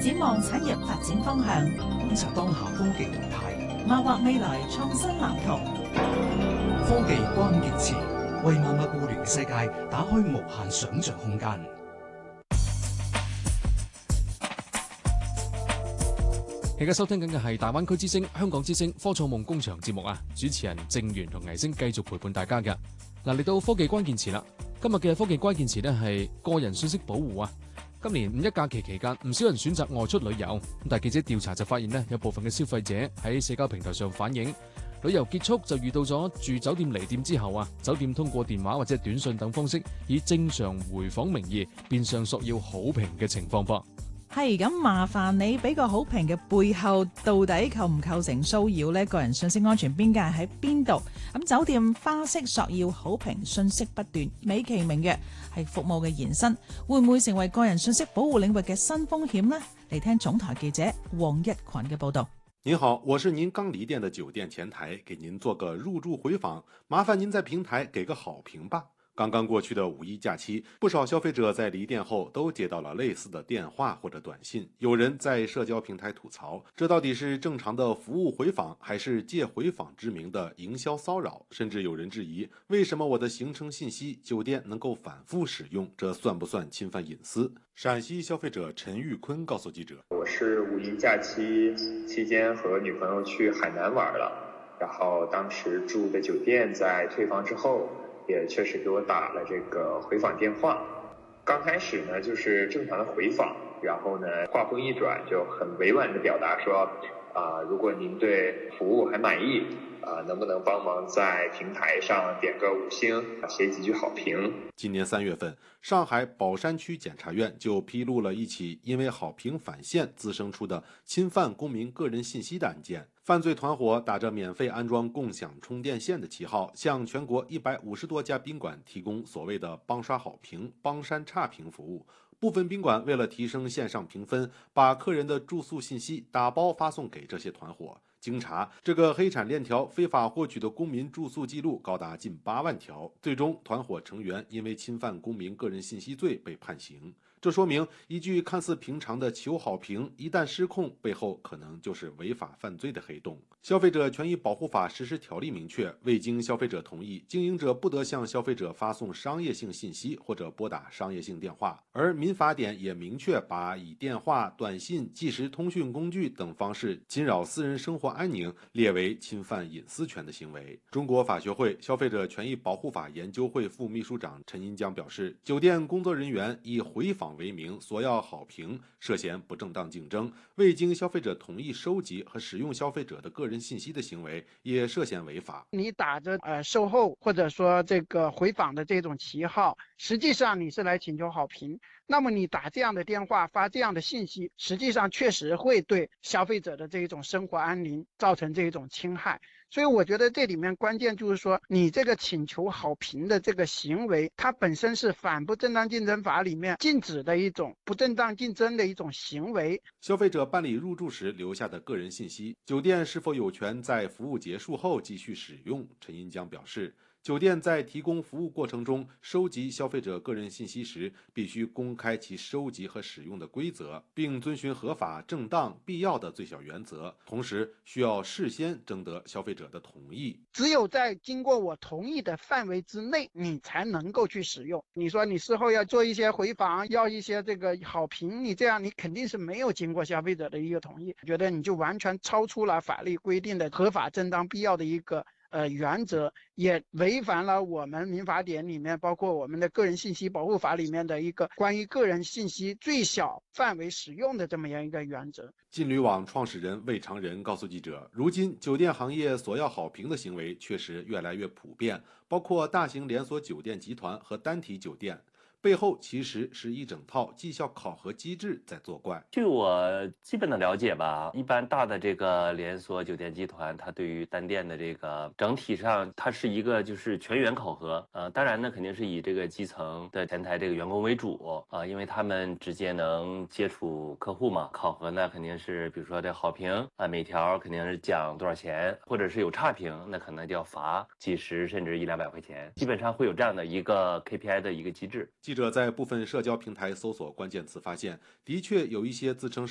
展望產業發展方向， 觀察當下科技動態， 謀劃未來創新藍圖。 科技關鍵詞，為萬物互聯世界打開無限想像空間。 而家收聽緊嘅係大灣區之聲、香港之聲科創夢工場節目啊！主持人鄭源同倪星繼續陪伴大家嘅。嗱，嚟到科技關鍵詞啦，今日嘅科技關鍵詞呢係個人信息保護啊！今年五一假期期間，唔少人選擇外出旅遊，但係記者調查就發現呢，有部分嘅消費者喺社交平台上反映，旅遊結束就遇到咗住酒店離店之後啊，酒店通過電話或者短信等方式，以正常回訪名義變相索要好評嘅情況噃。 係咁，麻煩你俾個好評嘅背後，到底構唔構成騷擾呢？個人信息安全邊界喺邊度？咁酒店花式索要好評，信息不斷，美其名曰係服務嘅延伸，會唔會成為個人信息保護領域嘅新風險呢？嚟聽總台記者黃一群嘅報導。 您好，我是您剛離店的酒店前台，給您做個入住回訪，麻煩您在平台給個好評吧。剛剛過去的五一假期，不少消費者在離店後都接到了類似的電話或者短信，有人在社交平台吐槽，這到底是正常的服務回訪，還是借回訪之名的營銷騷擾？甚至有人質疑，為什麼我的行程信息酒店能夠反覆使用，這算不算侵犯隱私？陝西消費者陳玉坤告訴記者， 我是五一假期期間和女朋友去海南玩了，然後當時住的酒店在退房之後也確實給我打了這個回訪電話。剛開始呢就是正常的回訪，然後呢話鋒一轉就很委婉的表達說，如果您對服務還滿意，能不能幫忙在平台上點個5星，寫幾句好評。 今年3月份，上海寶山區檢察院就披露了一起因為好評返現滋生出的侵犯公民個人信息的案件。犯罪團伙打着免費安裝共享充電線的旗號，向全國150多家賓館提供所謂的幫刷好評、幫刪差評服務。部分賓館為了提升線上評分，把客人的住宿信息打包發送給這些團伙。經查，這個黑產鏈條非法獲取的公民住宿記錄高達近8萬條，最終團伙成員因為侵犯公民個人信息罪被判刑。這說明一句看似平常的求好評，一旦失控，背後可能就是違法犯罪的黑洞。消費者權益保護法實施條例明確，未經消費者同意，經營者不得向消費者發送商業性信息或者撥打商業性電話。而民法典也明確把以電話、短信、即時通訊工具等方式侵擾私人生活安寧列為侵犯隱私權的行為。中國法學會消費者權益保護法研究會副秘書長陳銀江表示，酒店工作人員以回訪為名索要好評，涉嫌不正當競爭，未經消費者同意收集和使用消費者的個人信息的行為也涉嫌違法。 你打着售後或者說這個回訪的這種旗號，實際上你是來請求好評，那麼你打這樣的電話發這樣的信息，實際上確實會對消費者的這種生活安寧造成這種侵害。所以我覺得這裡面關鍵就是說，你這個請求好評的這個行為，它本身是反不正當競爭法裡面禁止的一種不正當競爭的一種行為。 消費者辦理入住時留下的個人信息，酒店是否有權在服務結束後繼續使用？陳銀江表示，酒店在提供服務過程中收集消費者個人信息時，必須公開其收集和使用的規則，並遵循合法、正當、必要的最小原則。同時，需要事先徵得消費者的同意。 只有在經過我同意的範圍之內，你才能夠去使用。你說你事後要做一些回訪，要一些這個好評，你這樣你肯定是沒有經過消費者的一個同意，覺得你就完全超出了法律規定的合法、正當、必要的一個原則，也違反了我們民法典裡面，包括我們的個人信息保護法裡面的一個關於個人信息最小範圍使用的這麼樣一個原則。 金旅網創始人魏長仁告訴記者，如今酒店行業索要好評的行為確實越來越普遍，包括大型連鎖酒店集團和單體酒店。背後其實是一整套績效考核機制在作怪。 據我基本的了解吧，一般大的這個連鎖酒店集團，它對於單店的這個整體上，它是一個就是全員考核。當然呢，肯定是以這個基層的前台這個員工為主啊，因為他們直接能接觸客戶嘛。考核呢，肯定是比如說這好評啊，每條肯定是獎多少錢，或者是有差評，那可能就要罰幾十甚至100-200塊錢，基本上會有這樣的一個 KPI 的一個機制。 記者在部分社交平台搜索關鍵詞，發現的確有一些自稱是